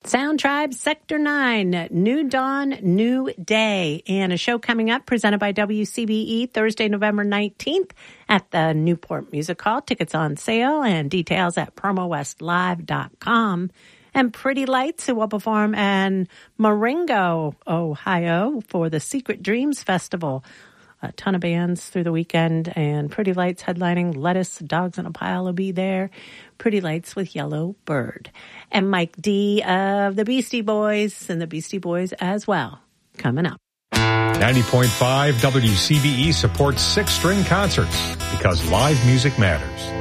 Sound Tribe, Sector 9, New Dawn, New Day, and a show coming up presented by WCBE Thursday, November 19th at the Newport Music Hall. Tickets on sale and details at promowestlive.com. And Pretty Lights, who will perform in Marengo, Ohio for the Secret Dreams Festival. A ton of bands through the weekend, and Pretty Lights headlining. Lettuce, Dogs in a Pile will be there. Pretty Lights with Yellow Bird. And Mike D of the Beastie Boys and the Beastie Boys as well, coming up. 90.5 WCBE supports Six String Concerts because live music matters.